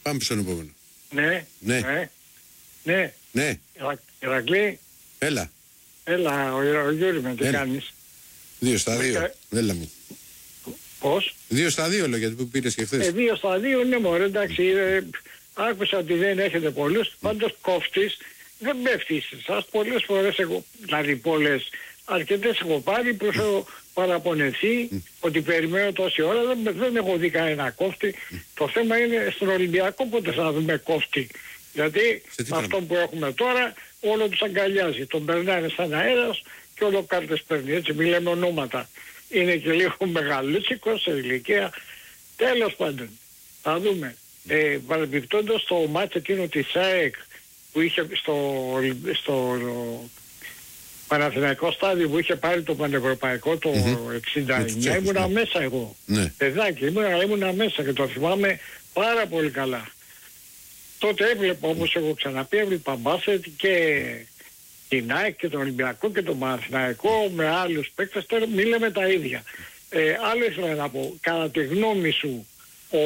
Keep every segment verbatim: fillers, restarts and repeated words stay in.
Πάμε στον επόμενο. Ναι. Ναι. Ναι. Ναι. Ναι. Ιρα- Ηρακλή. Έλα. Έλα, ο, Ιρα- ο Γιώργης με τι Έλα. κάνεις. Δύο στα δύο. Βρήκα- Έλα μου. Πώς. Δύο στα δύο λέω γιατί που πήρες και Ε, χθες. δύο στα δύο, ναι μωρέ, εντάξει, ε, άκουσα ότι δεν έχετε πολλούς, πάντως κόφτης δεν πέφτει σε εσάς. Πολλές φορές εγώ, δηλαδή πολλές, αρκετές έχω πάρει προς έχω παραπονεθεί ότι περιμένω τόση ώρα, δεν, δεν έχω δει κανένα κόφτη. Το θέμα είναι στον Ολυμπιακό πότε θα δούμε κόφτη. Γιατί Σε τι αυτό πράγμα? που έχουμε τώρα όλο τους αγκαλιάζει. Τον περνάνε σαν αέρας και όλο κάρτες παίρνει. Έτσι μη λέμε ονόματα. Είναι και λίγο μεγαλούτσικος σε ηλικία. Τέλος πάντων, θα δούμε. Ε, παρεμπιπτόντως το μάτσο εκείνο της ΑΕΚ που είχε στο, στο Παναθηναϊκό στάδιο που είχε πάρει το Πανευρωπαϊκό το Mm-hmm. εξήντα Με τους εννιά, Τσέχους, ήμουνα ναι. μέσα εγώ. Ναι. Παιδάκι, ήμουνα, ήμουνα μέσα και το θυμάμαι πάρα πολύ καλά. Τότε έβλεπα, όπως έχω ξαναπεί, έβλεπα μπάσκετ και την ΑΕΚ και τον Ολυμπιακό και τον Παναθηναϊκό με άλλους παίκτες, τώρα μη λέμε τα ίδια. Ε, άλλο ήθελα να πω, κατά τη γνώμη σου, ο,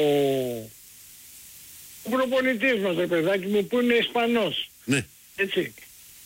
ο προπονητής μας, ρε παιδάκι μου, που είναι Ισπανός, Ναι. έτσι,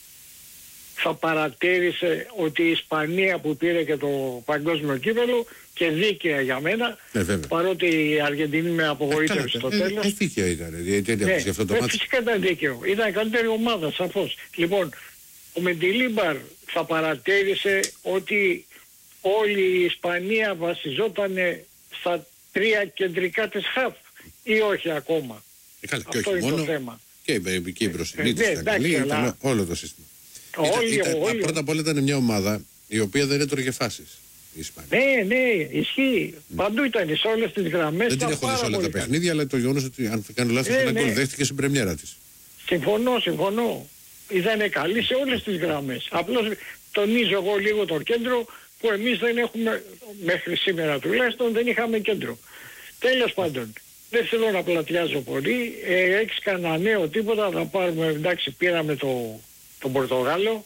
θα παρατήρησε ότι η Ισπανία που πήρε και το παγκόσμιο κύπελλο και δίκαια για μένα, Ναι, βέβαια. παρότι η Αργεντινή με απογοήτευσε στο Ε, τέλος. ε, δίκαιο ήταν. Γιατί Ναι, για αυτό το ε, μάτι. φυσικά ήταν δίκαιο. Ήταν η καλύτερη ομάδα, σαφώς. Λοιπόν, ο Μεντιλίμπαρ θα παρατήρησε ότι όλη η Ισπανία βασιζόταν στα τρία κεντρικά της χαφ ή όχι ακόμα. Ε, καλά, και Αυτό όχι είναι μόνο. το θέμα. Και η, και η μπροστινή Ε, της ναι, ήταν εντάξει, καλή, αλλά- ήταν όλο το σύστημα. Όλοι, Ήταν, ήταν, όλοι. πρώτα απ' όλα ήταν μια ομάδα η οποία δεν έτρωγε φάσεις. Η Ισπανία. Ναι, ναι, ισχύει. Παντού ήταν σε όλες τις γραμμές. Δεν την ήταν έχω δει σε πάρα όλα τα πολύ καλή. παιχνίδια, αλλά το γεγονός ότι αν κάνω λάθος Ναι, ένα ναι. γκολ δέχτηκε στην πρεμιέρα της. Συμφωνώ, συμφωνώ. Ήταν καλή σε όλες τις γραμμές. Απλώς τονίζω εγώ λίγο το κέντρο που εμείς δεν έχουμε, μέχρι σήμερα τουλάχιστον δεν είχαμε κέντρο. Τέλος πάντων, δεν θέλω να πλατιάζω πολύ. Ε, έχεις κανένα νέο τίποτα, θα πάρουμε, εντάξει πήραμε το, τον Πορτογάλο.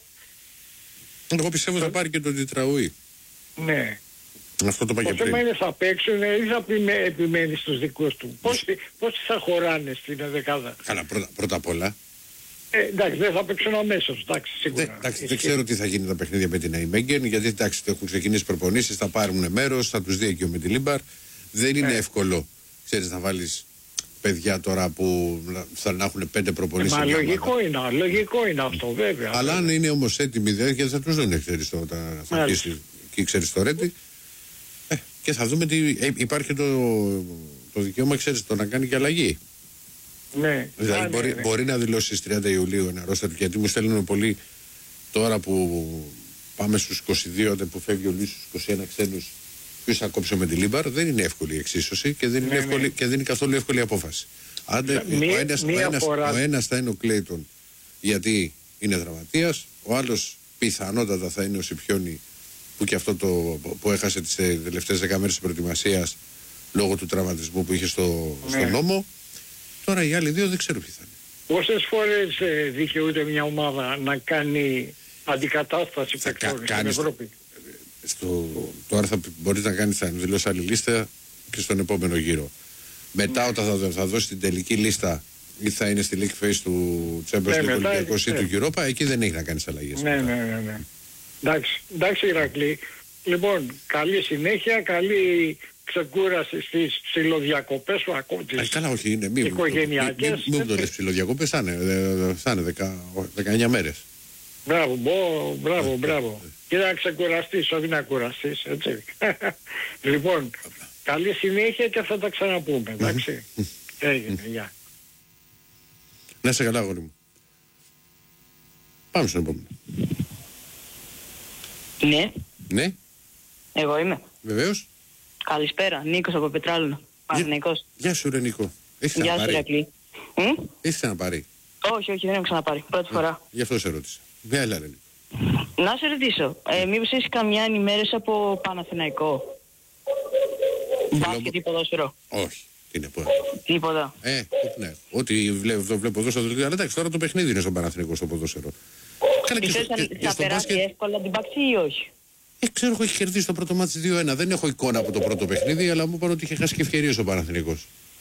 Εγώ πιστεύω θα πάρει και τον Τιτραούι. Ναι. Αυτό το είπα Το και θέμα πριν. είναι θα παίξουν ή θα πειμε- επιμένει στους δικούς του. Πόσοι, πόσοι θα χωράνε στην δεκάδα. Καλά, πρώτα, πρώτα απ' όλα. Ε, εντάξει, δεν θα παίξουν αμέσως, εντάξει, σίγουρα. Δεν, εντάξει, δεν Ισχύει. ξέρω τι θα γίνει τα παιχνίδια με την Αϊμέγγεν, γιατί εντάξει, έχουν ξεκινήσει προπονήσεις, θα πάρουν μέρος, θα τους δει εκεί ο Μεντιλίμπαρ. Δεν είναι Ναι. εύκολο, ξέρεις, να βάλεις παιδιά τώρα που να- θα να έχουν πέντε Ε, προπονήσεις. μα σε μια λογικό ομάδα. είναι, λογικό είναι αυτό βέβαια. Αλλά αν είναι όμως έτοιμοι, δε, γιατί θα τους δουν, ξέρεις, το, τα, θα Μάλιστα. αρχίσει εκεί, ξέρεις, το Ρέντι. Ε, και θα δούμε τι, ε, υπάρχει το, το δικαίωμα, ξέρεις, το να κάνει και αλλαγή. Ναι. Δηλαδή Α, ναι, μπορεί, ναι. μπορεί να δηλώσει στις τριάντα Ιουλίου ένα ρόστερ, γιατί μου στέλνουν πολύ τώρα που πάμε στους είκοσι δύο, που φεύγει ο Λύσης στους είκοσι ένα ξένους, ποιος θα κόψει με τη Λίμπαρ. Δεν είναι εύκολη η εξίσωση και δεν είναι, Ναι, εύκολη, ναι. και δεν είναι καθόλου εύκολη η απόφαση. Άντε, Μία- ο, ένας, ο, μία ένας, φορά- ο ένας θα είναι ο Κλέιτον γιατί είναι δραματίας, ο άλλος πιθανότατα θα είναι ο Σιπιόνι που και αυτό το που έχασε τις ε, τελευταίες δέκα μέρες της προετοιμασίας λόγω του τραυματισμού που είχε στο, Ναι. στον νόμο. Τώρα οι άλλοι δύο δεν ξέρω ποιοι θα είναι. Πόσες φορές ε, δικαιούται μια ομάδα να κάνει αντικατάσταση Θα παικτών κα- στην κάνεις- Ευρώπη. Στο, τώρα θα μπορείς να κάνεις, θα δηλώσει άλλη λίστα και στον επόμενο γύρο. Μετά Ναι. όταν θα, θα δώσει την τελική λίστα ή θα είναι στη league phase του Champions Ναι, League μετά, Ολυμπιακός ή ναι. του Europa, εκεί δεν έχει να κάνεις αλλαγές. Ναι, μετά. ναι, ναι, ναι. Εντάξει, εντάξει Ηρακλή. Λοιπόν, καλή συνέχεια, καλή ξεκούραση στις ψιλοδιακοπές σου ακόμα Α, τις καλά, όχι, είναι. Μην οικογενειακές. μην- μην μου το λες ψιλοδιακόπες, θα είναι, ε, θα είναι δεκα- δεκαεννιά μέρες. Μπράβο, μπο, μπράβο, μπράβο. Και να ξεκουραστείς, όχι να κουραστείς, έτσι. Λοιπόν, καλή συνέχεια και θα τα ξαναπούμε, εντάξει. Έγινε, γεια. Να είσαι καλά, αγόρι μου. Πάμε στον επόμενο. Ναι, Ναι, εγώ είμαι. βεβαίως. Καλησπέρα, Νίκος από Πετράλινο. Παναθηναϊκός. Γεια σου, ρε Νίκο. Έχεις Γεια σου, ξαναπάρει. Ηρακλή. Μ? Έχεις ξαναπάρει. Όχι, όχι, δεν έχω ξαναπάρει. Πρώτη φορά. Γι' αυτό σε ρώτησα. Μια έλα, ρε Νίκο. Να σε ρωτήσω, ε, μήπως έχεις καμιά ενημέρωση από Παναθηναϊκό? Μπάσκετ ή ποδόσφαιρο? Όχι. Τι είναι, πω. Τίποτα. Ε, ναι. Ό,τι βλέπω, το βλέπω εδώ στο δελτίο. Αλλά εντάξει, τώρα το παιχνίδι είναι στον Παναθηναϊκό στο ποδόσφαιρο. Καλά, και στο, Πιστεύεις και, αν και θα στο περάσει μπάσκετ. εύκολα την παξί ή όχι? Ε, ξέρω, έχω έχει κερδίσει το πρώτο μάτι δύο ένα. Δεν έχω εικόνα από το πρώτο παιχνίδι, αλλά μου είπαν ότι είχε χάσει και ευκαιρίες ο Παναθηναϊκός.